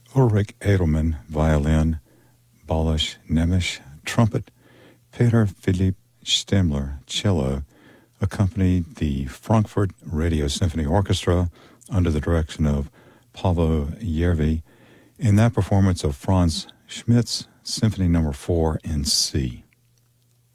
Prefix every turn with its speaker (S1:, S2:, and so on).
S1: Ulrich Edelmann, violin, Balash Nemish, trumpet, Peter Philipp Stemmler, cello, accompanied the Frankfurt Radio Symphony Orchestra under the direction of Paavo Järvi in that performance of Franz Schmidt's Symphony No. 4 in C.